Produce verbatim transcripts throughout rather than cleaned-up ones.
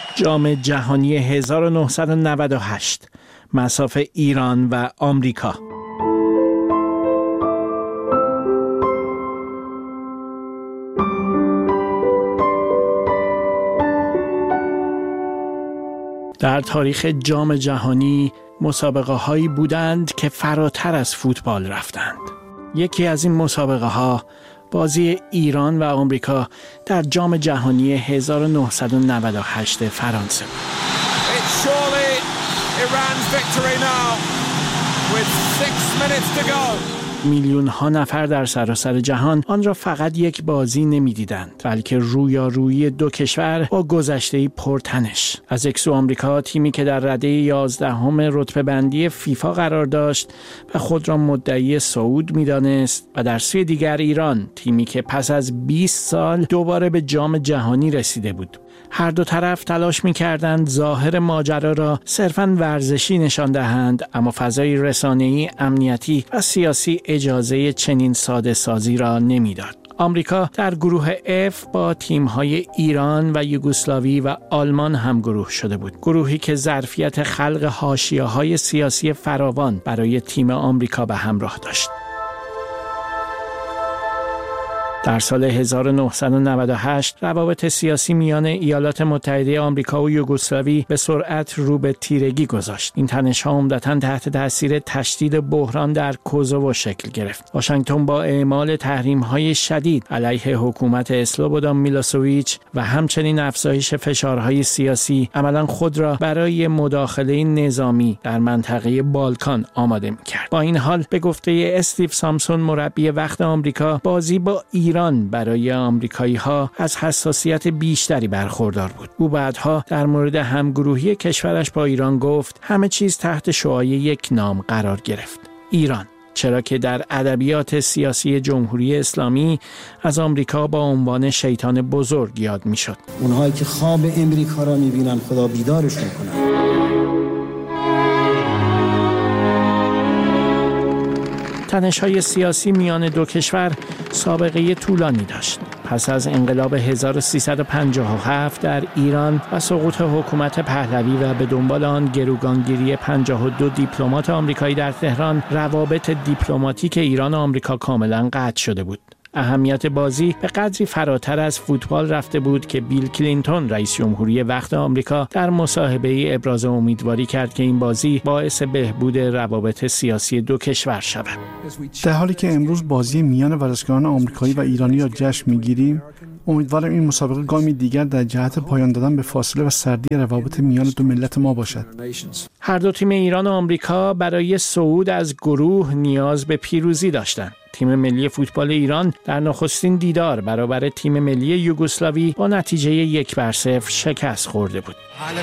جام جهانی هزار و نهصد و نود و هشت، مصاف ایران و آمریکا. در تاریخ جام جهانی مسابقه هایی بودند که فراتر از فوتبال رفتند. یکی از این مسابقه ها بازی ایران و آمریکا در جام جهانی هزار و نهصد و نود و هشت فرانسه بود. It's surely Iran's victory now with six minutes to go. میلیون ها نفر در سراسر جهان آن را فقط یک بازی نمی‌دیدند، بلکه رویارویی دو کشور با گذشته‌ای پرتنش. از یک سو آمریکا، تیمی که در رده یازدهم رتبه بندی فیفا قرار داشت و خود را مدعی صعود می‌دانست، و در سوی دیگر ایران، تیمی که پس از بیست سال دوباره به جام جهانی رسیده بود. هر دو طرف تلاش می‌کردند ظاهر ماجرا را صرفاً ورزشی نشان دهند، اما فضای رسانه‌ای، امنیتی و سیاسی اجازه چنین ساده سازی را نمی‌داد. آمریکا در گروه اف با تیم‌های ایران و یوگسلاوی و آلمان هم گروه شده بود. گروهی که ظرفیت خلق حاشیه‌های سیاسی فراوان برای تیم آمریکا به همراه داشت. در سال هزار و نهصد و نود و هشت روابط سیاسی میان ایالات متحده آمریکا و یوگسلاوی به سرعت رو به تیرگی گذاشت. این تنش‌ها عمدتاً تحت تاثیر تشدید بحران در کوزوو شکل گرفت. واشنگتن با اعمال تحریم‌های شدید علیه حکومت اسلوبودان میلوسوویچ و همچنین افزایش فشارهای سیاسی عملاً خود را برای مداخله نظامی در منطقه بالکان آماده می‌کرد. با این حال به گفته استیو سامسون، مربی وقت آمریکا، بازی با ایران برای آمریکایی‌ها از حساسیت بیشتری برخوردار بود. او بعدها در مورد همگروهی کشورش با ایران گفت همه چیز تحت شعاع یک نام قرار گرفت: ایران. چرا که در ادبیات سیاسی جمهوری اسلامی از آمریکا با عنوان شیطان بزرگ یاد می‌شد. اونهایی که خواب امریکا را می‌بینن خدا بیدارشون کنه. تنش‌های سیاسی میان دو کشور سابقه طولانی داشت. پس از انقلاب هزار و سیصد و پنجاه و هفت در ایران و سقوط حکومت پهلوی و به دنبال آن گروگانگیری پنجاه و دو دیپلمات آمریکایی در تهران، روابط دیپلماتیک ایران و آمریکا کاملاً قطع شده بود. اهمیت بازی به قدری فراتر از فوتبال رفته بود که بیل کلینتون، رئیس جمهوری وقت آمریکا، در مصاحبه‌ای ابراز امیدواری کرد که این بازی باعث بهبود روابط سیاسی دو کشور شود. در حالی که امروز بازی میان ورزشکاران آمریکایی و ایرانی را جشن می‌گیریم، امیدوارم این مسابقه گامی دیگر در جهت پایان دادن به فاصله و سردی روابط میان دو ملت ما باشد. هر دو تیم ایران و آمریکا برای صعود از گروه نیاز به پیروزی داشتند. تیم ملی فوتبال ایران در نخستین دیدار برابر تیم ملی یوگسلاوی با نتیجه یک بر صفر شکست خورده بود.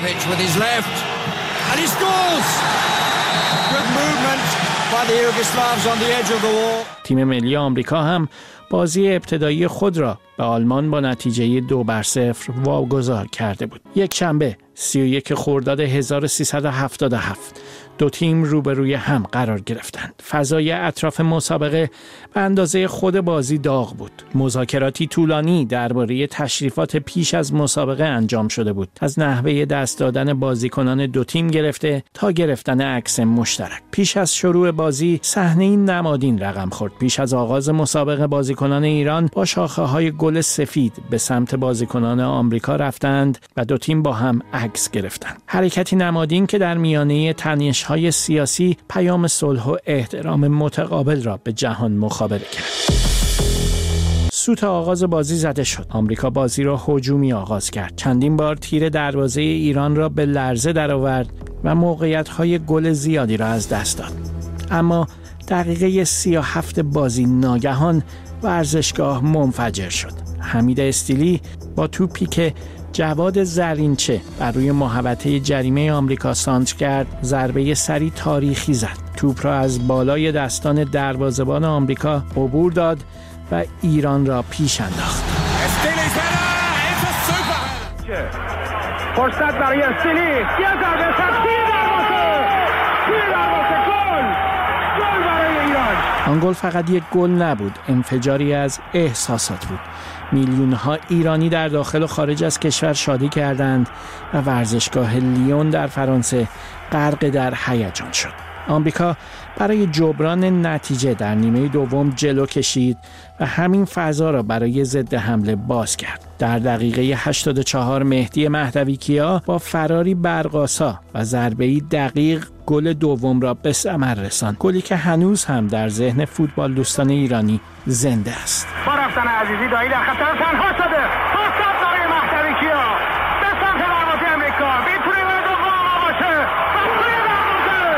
تیم ملی آمریکا هم بازی ابتدایی خود را به آلمان با نتیجه دو بر صفر واگذار کرده بود. یک شنبه سی و یک خرداد هزار و سیصد و هفتاد و هفت دو تیم روبروی هم قرار گرفتند. فضای اطراف مسابقه به اندازه خود بازی داغ بود. مذاکراتی طولانی درباره تشریفات پیش از مسابقه انجام شده بود، از نحوه دست دادن بازیکنان دو تیم گرفته تا گرفتن عکس مشترک. پیش از شروع بازی صحنه‌ای نمادین رقم خورد. پیش از آغاز مسابقه بازیکنان ایران با شاخه‌های گل سفید به سمت بازیکنان آمریکا رفتند و دو تیم با هم عکس گرفتند. حرکتی نمادین که در میانه تنش های سیاسی پیام صلح و احترام متقابل را به جهان مخابره کرد. سوت آغاز بازی زده شد. آمریکا بازی را هجومی آغاز کرد. چندین بار تیر دروازه ایران را به لرزه درآورد و موقعیت‌های گل زیادی را از دست داد. اما دقیقه سی و هفت بازی ناگهان ورزشگاه منفجر شد. حمید استیلی با توپی که جواد زرینچه بر روی محوطه جریمه آمریکا سانتر کرد، ضربه سری تاریخی زد. توپ را از بالای دستان دروازه‌بان آمریکا عبور داد و ایران را پیش انداخت. فرصت برای استیلی، یه ضربه سر توی دروازه، توی دروازه، گل! گل برای ایران. آن گل فقط یک گل نبود، انفجاری از احساسات بود. میلیون ها ایرانی در داخل و خارج از کشور شادی کردند و ورزشگاه لیون در فرانسه غرق در هیجان شد. آمریکا برای جبران نتیجه در نیمه دوم جلو کشید و همین فضا را برای ضد حمله باز کرد. در دقیقه هشتاد و چهار مهدی مهدوی کیا با فراری برقاسا و ضربه‌ای دقیق گل دوم را به ثمر رساند. گلی که هنوز هم در ذهن فوتبال دوستان ایرانی زنده است. با رفتن عزیزی دایی در خطر تنها شده. فرصت برای مهدوی کیا به سمت دروازه آمریکا. میتونه گل دوم باشه. توی دروازه.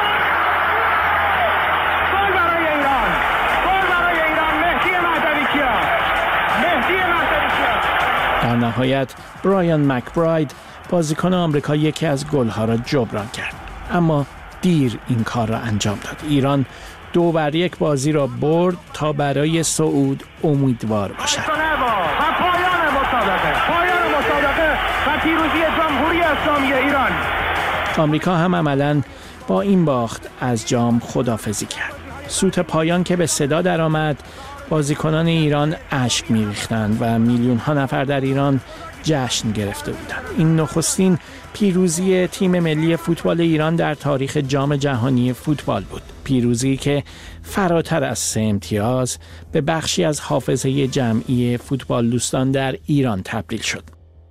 گل برای ایران. گل برای ایران. مهدی مهدوی کیا. مهدی مهدوی کیا. در نهایت برایان مکبراید بازیکن آمریکا یکی از گل‌ها را جبران کرد. اما دیر این کار را انجام داد. ایران دو بر یک بازی را برد تا برای صعود امیدوار باشد. و پایان مسابقه، پایان مسابقه و پیروزی جمهوری اسلامی ایران. آمریکا هم عملاً با این باخت از جام خداحافظی کرد. سوت پایان که به صدا درآمد، بازیکنان ایران اشک می‌ریختند و میلیون ها نفر در ایران جشن گرفته بودند. این نخستین پیروزی تیم ملی فوتبال ایران در تاریخ جام جهانی فوتبال بود. پیروزی که فراتر از سه امتیاز به بخشی از حافظه جمعی فوتبال دوستان در ایران تبدیل شد.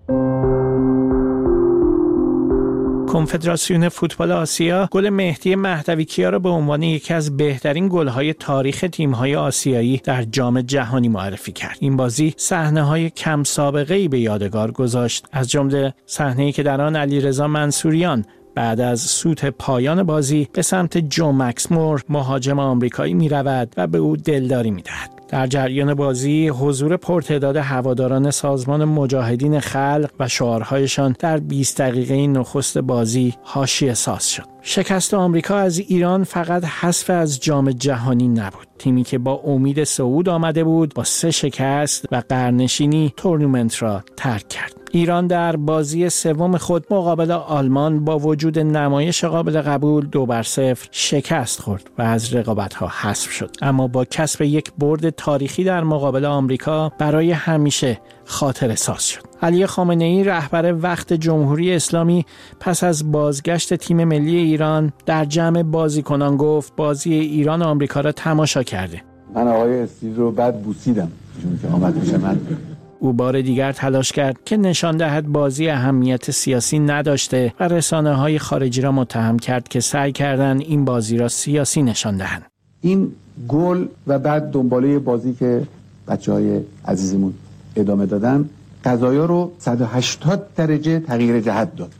کنفدراسیون فوتبال آسیا گل مهدی مهدوی کیا را به عنوان یکی از بهترین گل‌های تاریخ تیم‌های آسیایی در جام جهانی معرفی کرد. این بازی صحنه‌های کم سابقه‌ای به یادگار گذاشت، از جمله صحنه‌ای که در آن علیرضا منصوریان بعد از سوت پایان بازی به سمت جو مکس مور مهاجم آمریکایی می‌رود و به او دلداری می‌دهد. در جریان بازی حضور پرتعداد هواداران سازمان مجاهدین خلق و شعارهایشان در بیست دقیقه نخست بازی حاشیه‌ساز شد. شکست آمریکا از ایران فقط حذف از جام جهانی نبود. تیمی که با امید صعود آمده بود با سه شکست و قرنشینی تورنمنت را ترک کرد. ایران در بازی سوم خود مقابل آلمان با وجود نمایش قابل قبول دو بر صفر شکست خورد و از رقابت‌ها حذف شد. اما با کسب یک برد تاریخی در مقابل آمریکا برای همیشه خاطره ساز شد. علی خامنه‌ای رهبر وقت جمهوری اسلامی پس از بازگشت تیم ملی ایران در جمع بازیکنان گفت بازی ایران آمریکا را تماشا کرده. من آقای استیو رو بعد بوسیدم چون که آمد پیش من. او بار دیگر تلاش کرد که نشان دهد بازی اهمیت سیاسی نداشته و رسانه‌های خارجی را متهم کرد که سعی کردند این بازی را سیاسی نشان دهند. این گل و بعد دنباله بازی که بچه‌های عزیزمون ادامه دادن قضایا رو صد و هشتاد درجه تغییر جهت داد.